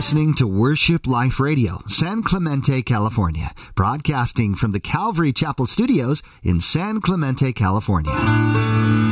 listening to Worship Life Radio, San Clemente, California, broadcasting from the Calvary Chapel Studios in San Clemente, California.